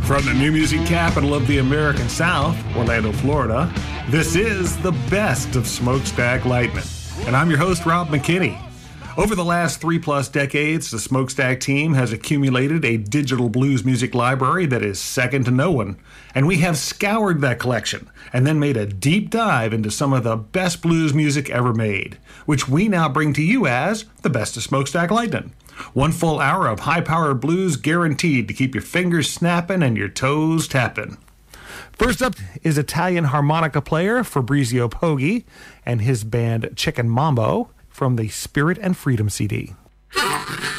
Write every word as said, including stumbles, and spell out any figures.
From the new music capital of the American South, Orlando, Florida, this is the best of Smokestack Lightning. And I'm your host, Rob McKinney. Over the last three-plus decades, the Smokestack team has accumulated a digital blues music library that is second to no one. And we have scoured that collection and then made a deep dive into some of the best blues music ever made, which we now bring to you as the best of Smokestack Lightning. One full hour of high-powered blues guaranteed to keep your fingers snapping and your toes tapping. First up is Italian harmonica player Fabrizio Poggi and his band Chicken Mambo from the Spirit and Freedom C D.